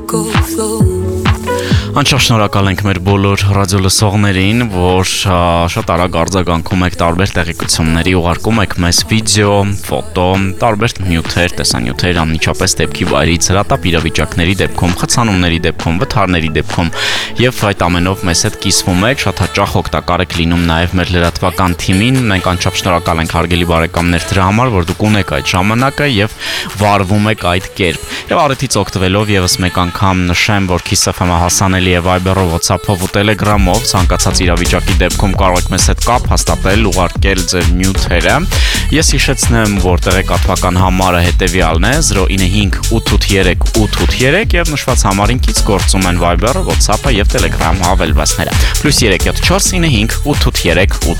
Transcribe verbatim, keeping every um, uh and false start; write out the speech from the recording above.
Անչափ շնորհակալ ենք մեր բոլոր ռադիոլսողներին, որ շատ արագ արձագանքում եք տարբեր տեղեկությունների, ուղարկում եք մեզ վիդեո, ֆոտո, տարբեր նյութեր, տեսանյութեր, անմիջապես դեպքի վայրից, հրատապ իրավիճակների դեպքում, խցանումների դեպքում, վթարների դեպքում եւ այդ ամենով մեզ հետ կիսվում եք, շատ հաճախ օգտակար եք լինում նաեւ մեր լրատվական թիմին։ Մենք անչափ շնորհակալ ենք հարգելի բարեկամներ դրա համար, որ դուք ունեք այդ ժամանակը եւ վարվում եք այդ կերպ։ Եվ առիթից օգտվելով եւս մեկ անգամ նշեմ, որ Kiss F M-ը հասանելի է Viber-ով, WhatsApp-ով ու Telegram-ով, ցանկացած իրավիճակի դեպքում կարող եք մեզ հետ կապ հաստատել, ուղարկել ձեր նյութերը։ Ես հիշեցնեմ, որ տեղեկատվական համարը հետեւյալն է zero nine five eight eight three eight eight eight three եւ նշված համարինքից գործում են Viber, WhatsApp-ը եւ Telegram հավելվածները։ +three seven four nine five eight eight three eight eight